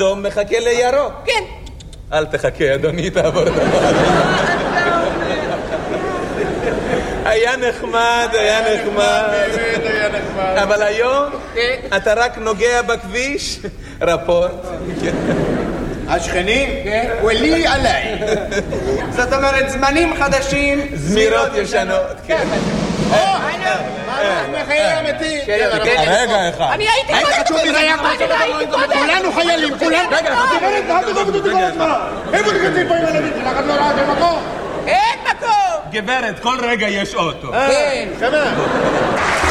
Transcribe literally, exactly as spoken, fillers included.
אדום מחכה לירוק. כן. אל תחכה, אדוני, תעבור דבר. היה נחמד, היה נחמד. באמת היה נחמד. אבל היום אתה רק נוגע בכביש, רפורט. השכנים? ולי עליי. זאת אומרת, זמנים חדשים, זמירות ישנות. כן. מה מחיי אמיתי? רגע אחד. אני הייתי חשוב לי, זה היה קודם. כולנו חיילים, כולנו. רגע, איפה תקצים פה עם הילדים שלך? את לא ראה במקום? אין מקום! גברת, כל רגע יש אוטו. כן. שמה?